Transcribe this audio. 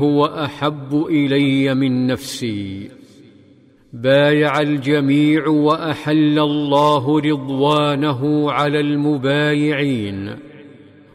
هو احب الي من نفسي. بايع الجميع واحل الله رضوانه على المبايعين.